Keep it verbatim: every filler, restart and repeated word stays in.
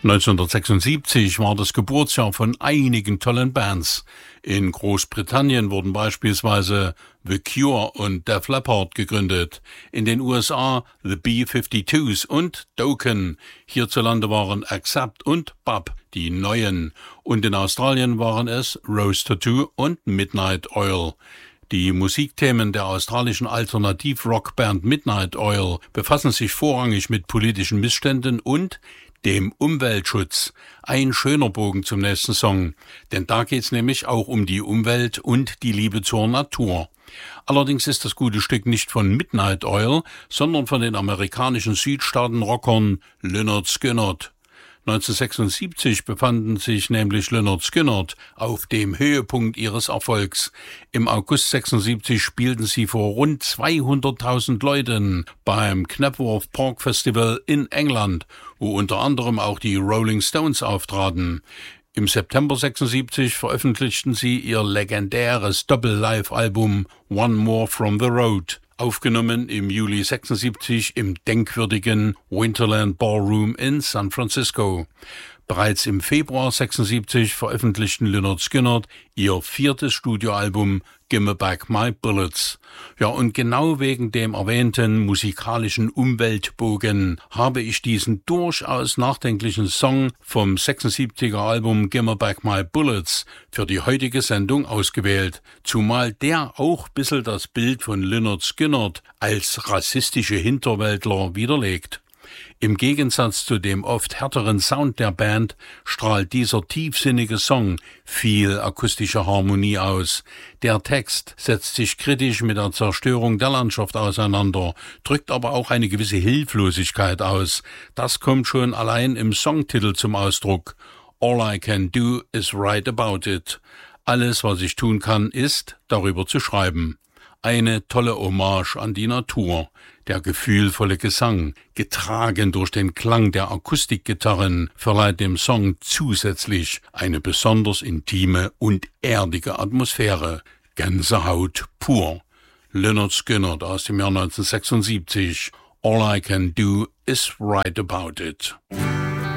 neunzehnhundertsechsundsiebzig war das Geburtsjahr von einigen tollen Bands. In Großbritannien wurden beispielsweise The Cure und Def Leppard gegründet, in den U S A The B zweiundfünfzigers und Dokken. Hierzulande waren Accept und B A P die neuen und in Australien waren es Rose Tattoo und Midnight Oil. Die Musikthemen der australischen Alternativ-Rockband Midnight Oil befassen sich vorrangig mit politischen Missständen und dem Umweltschutz. Ein schöner Bogen zum nächsten Song, denn da geht's nämlich auch um die Umwelt und die Liebe zur Natur. Allerdings ist das gute Stück nicht von Midnight Oil, sondern von den amerikanischen Südstaaten-Rockern Lynyrd Skynyrd. neunzehnhundertsechsundsiebzig befanden sich nämlich Lynyrd Skynyrd auf dem Höhepunkt ihres Erfolgs. Im August sechsundsiebzig spielten sie vor rund zweihunderttausend Leuten beim Knebworth Park Festival in England, wo unter anderem auch die Rolling Stones auftraten. Im September sechsundsiebzig veröffentlichten sie ihr legendäres Doppel-Live-Album One More from the Road, aufgenommen im Juli sechsundsiebzig im denkwürdigen Winterland Ballroom in San Francisco. Bereits im Februar sechsundsiebzig veröffentlichten Lynyrd Skynyrd ihr viertes Studioalbum Gimme Back My Bullets. Ja, und genau wegen dem erwähnten musikalischen Umweltbogen habe ich diesen durchaus nachdenklichen Song vom sechsundsiebziger Album Gimme Back My Bullets für die heutige Sendung ausgewählt, zumal der auch ein bisschen das Bild von Lynyrd Skynyrd als rassistische Hinterwäldler widerlegt. Im Gegensatz zu dem oft härteren Sound der Band strahlt dieser tiefsinnige Song viel akustische Harmonie aus. Der Text setzt sich kritisch mit der Zerstörung der Landschaft auseinander, drückt aber auch eine gewisse Hilflosigkeit aus. Das kommt schon allein im Songtitel zum Ausdruck. All I can do is write about it. Alles, was ich tun kann, ist, darüber zu schreiben. Eine tolle Hommage an die Natur. Der gefühlvolle Gesang, getragen durch den Klang der Akustikgitarren, verleiht dem Song zusätzlich eine besonders intime und erdige Atmosphäre. Gänsehaut pur. Lynyrd Skynyrd aus dem Jahr neunzehnhundertsechsundsiebzig. All I can do is write about it.